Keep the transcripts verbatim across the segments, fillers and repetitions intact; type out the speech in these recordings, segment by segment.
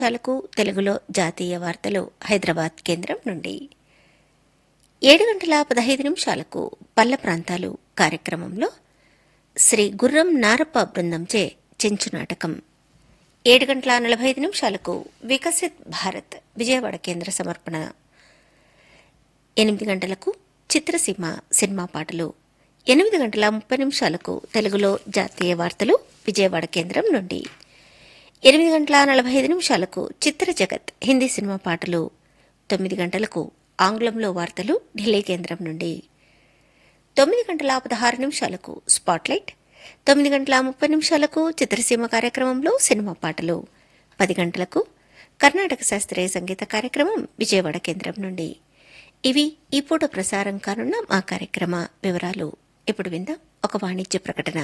నిమిషాలకు తెలుగులో జాతీయ వార్తలు హైదరాబాద్ కేంద్రం నుండి. ఏడు గంటల పదహైదు నిమిషాలకు పల్లె ప్రాంతాలు కార్యక్రమంలో శ్రీ గుర్రం నారప్ప బృందంచే చెంచు నాటకం. ఏడు గంటల నలభై ఐదు నిమిషాలకు వికసిత్ భారత్ విజయవాడ కేంద్ర సమర్పణ. ఎనిమిది గంటలకు చిత్రసీమ సినిమా పాటలు. ఎనిమిది గంటల ముప్పై నిమిషాలకు తెలుగులో జాతీయ వార్తలు విజయవాడ కేంద్రం నుండి. ఎనిమిది గంటల నలభై ఐదు నిమిషాలకు చిత్ర జగత్ హిందీ సినిమా పాటలు. తొమ్మిది గంటలకు ఆంగ్లంలో వార్తలు ఢిల్లీ కేంద్రం నుండి. తొమ్మిది గంటల పదహారు నిమిషాలకు స్పాట్లైట్. తొమ్మిది గంటల ముప్పై నిమిషాలకు చిత్రసీమ కార్యక్రమంలో సినిమా పాటలు. పది గంటలకు కర్ణాటక శాస్త్రీయ సంగీత కార్యక్రమం విజయవాడ కేంద్రం నుండి. ఇవి ఈ పూట ప్రసారం కానున్న మా కార్యక్రమ వివరాలు. ఇప్పుడు విందాం ఒక వాణిజ్య ప్రకటన.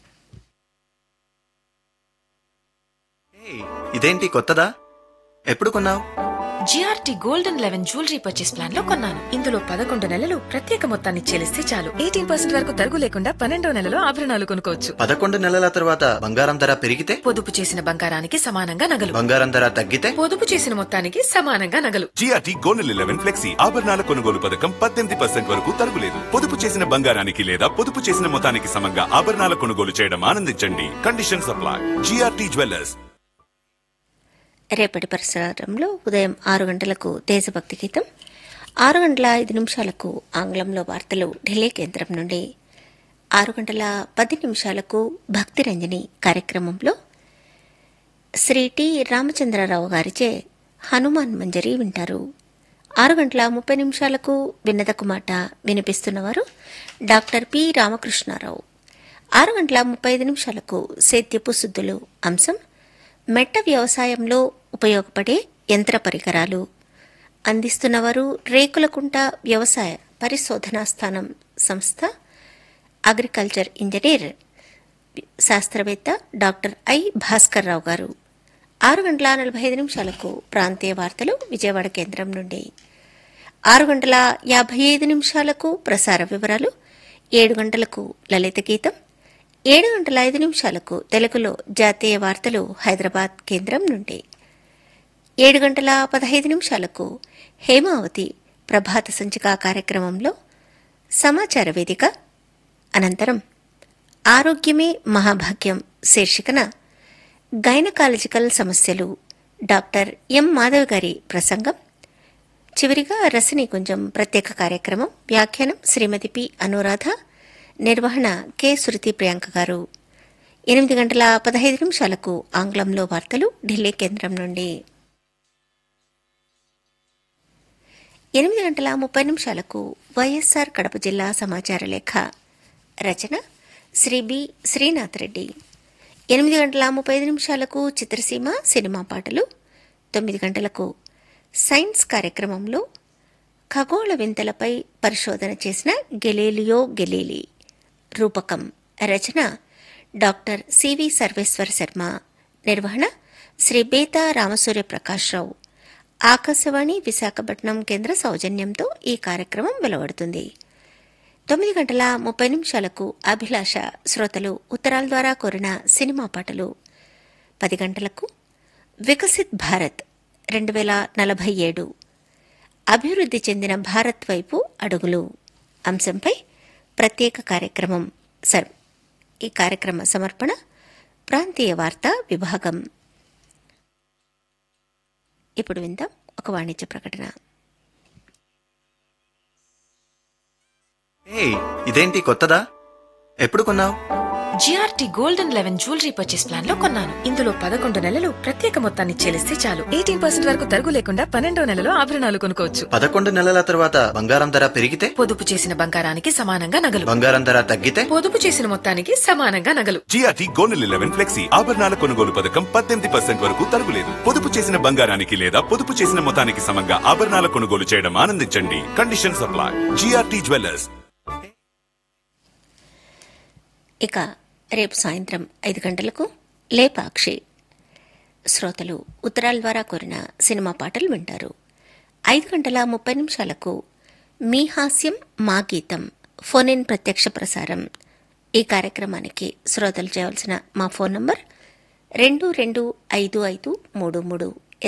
ఇదేంటి కొత్తదా? ఎప్పుడు కొన్నావు? GRT golden eleven jewellery purchase plan లో కొన్నాను. ఇందులో పదకొండు నెలలు ప్రత్యేక మొత్తాన్ని చెల్లిస్తే చాలు. ఎయిటీన్ పర్సెంట్ వరకు తరుగు లేకుండా పన్నెండో నెలలో ఆభరణాలు కొనుక్కోవచ్చు. పదకొండు నెలల తర్వాత బంగారం ధర పెరిగితే? పొదుపు చేసిన బంగారానికి సమానంగా నగలు. బంగారం ధర తగ్గితే? పొదుపు చేసిన మొత్తానికి సమానంగా నగలు. జిఆర్టీ గోల్డెన్ లెవెన్ ఫ్లెక్సీ ఆభరణాల కొనుగోలు పథకం పద్దెనిమిది పర్సెంట్ వరకు తరుగులేదు. పొదుపు చేసిన బంగారానికి లేదా పొదుపు చేసిన మొత్తానికి సమంగా ఆభరణాల కొనుగోలు చేయడం ఆనందించండి. Condition supply. GRT jewellers. రేపటి ప్రసారంలో ఉదయం ఆరు గంటలకు దేశభక్తి గీతం, ఆరు గంటల ఐదు నిమిషాలకు ఆంగ్లంలో వార్తలు ఢిల్లీ కేంద్రం నుండి, ఆరు గంటల పది నిమిషాలకు భక్తి రంజని కార్యక్రమంలో శ్రీ టి రామచంద్రరావు గారిచే హనుమాన్ మంజరి వింటారు. ఆరు గంటల ముప్పై నిమిషాలకు విన్నదకు మాట వినిపిస్తున్నవారు డాక్టర్ పి రామకృష్ణారావు. ఆరు గంటల ముప్పై ఐదు నిమిషాలకు సేద్యపు సుద్దులు అంశం మెట్ట వ్యవసాయంలో ఉపయోగపడే యంత్ర పరికరాలు. అందిస్తున్నవారు రేకులకుంట వ్యవసాయ పరిశోధనా స్థానం సంస్థ అగ్రికల్చర్ ఇంజనీర్ శాస్త్రవేత్త డాక్టర్ ఐ భాస్కర్ రావు గారు. ఆరు గంటల నలభై ఐదు నిమిషాలకు ప్రాంతీయ వార్తలు విజయవాడ కేంద్రం నుండి. ఆరు గంటల యాభై ఐదు నిమిషాలకు ప్రసార వివరాలు. ఏడు గంటలకు లలిత గీతం. ఏడు గంటల ఐదు నిమిషాలకు తెలుగులో జాతీయ వార్తలు హైదరాబాద్ కేంద్రం నుండి. ఏడు గంటల పదహైదు నిమిషాలకు హేమావతి ప్రభాత సంచిక కార్యక్రమంలో సమాచార వేదిక. అనంతరం ఆరోగ్యమే మహాభాగ్యం శీర్షికన గైనకాలజికల్ సమస్యలు డాక్టర్ ఎం మాధవ్ గారి ప్రసంగం. చివరిగా రసనీ కుంజం ప్రత్యేక కార్యక్రమం. వ్యాఖ్యానం శ్రీమతి పి అనురాధ. నిర్వహణ కె శృతి ప్రియాంక గారు. ఎనిమిది గంటల పదహైదు నిమిషాలకు ఆంగ్లంలో వార్తలు ఢిల్లీ కేంద్రం నుండి. ఎనిమిది గంటల ముప్పై నిమిషాలకు వైఎస్ఆర్ కడప జిల్లా సమాచార లేఖ. రచన శ్రీ బి శ్రీనాథ్ రెడ్డి. ఎనిమిది గంటల ముప్పై ఐదు నిమిషాలకు చిత్రసీమ సినిమా పాటలు. తొమ్మిది గంటలకు సైన్స్ కార్యక్రమంలో ఖగోళ వింతలపై పరిశోధన చేసిన గెలీలియో గెలీలీ రూపకం. రచన డాక్టర్ సివి సర్వేశ్వర శర్మ. నిర్వహణ శ్రీ బేతా రామసూర్య ప్రకాశ్రావు. ఆకాశవాణి విశాఖపట్నం కేంద్ర సౌజన్యంతో ఈ కార్యక్రమం వెలువడుతుంది. తొమ్మిది గంటల ముప్పై నిమిషాలకు అభిలాష శ్రోతలు ఉత్తరాల ద్వారా కోరిన సినిమా పాటలు. పది గంటలకు వికసిత్ భారత్ రెండు వేల నలభై ఏడు అభివృద్ధి చెందిన భారత్ వైపు అడుగులు అంశంపై ప్రత్యేక కార్యక్రమం. సర్ ఈ కార్యక్రమ సమర్పణ ప్రాంతీయ వార్తా విభాగం. ఇప్పుడు విందాం ఒక వాణిజ్య ప్రకటన. ఇదేంటి కొత్తదా? ఎప్పుడు కొన్నావు? GRT golden eleven jewellery purchase plan లో కొన్నాను. ఇందులో పదకొండు నెలలు ప్రత్యేక మొత్తాన్ని చెల్లిస్తే చాలు. ఎయిటీన్ పర్సెంట్ వరకు తరుగు లేకుండా పన్నెండో నెలలో ఆభరణాలు కొనుక్కోవచ్చు. పదకొండు నెలల తర్వాత బంగారం ధర పెరిగితే? పొదుపు చేసిన బంగారానికి సమానంగా నగలు. బంగారం ధర తగ్గితే? పొదుపు చేసిన మొత్తానికి సమానంగా నగలు. జిఆర్టీ గోల్డెన్ లెవెన్ ఫ్లెక్సీ ఆభరణాల కొనుగోలు పథకం పద్దెనిమిది పర్సెంట్ వరకు తరుగులేదు. పొదుపు చేసిన బంగారానికి లేదా పొదుపు చేసిన మొత్తానికి సమంగా ఆభరణాల కొనుగోలు చేయడం ఆనందించండి. Condition supply. GRT jewellers. ఇక రేపు సాయంత్రం ఐదు గంటలకు లేపాక్షి శ్రోతలు ఉత్తరాల ద్వారా కోరిన సినిమా పాటలు వింటారు. ఐదు గంటల ముప్పై నిమిషాలకు మీ హాస్యం మా గీతం ఫోన్ ఇన్ ప్రత్యక్ష ప్రసారం. ఈ కార్యక్రమానికి శ్రోతలు చేయవలసిన మా ఫోన్ నంబర్ రెండు రెండు ఐదు ఐదు మూడు మూడు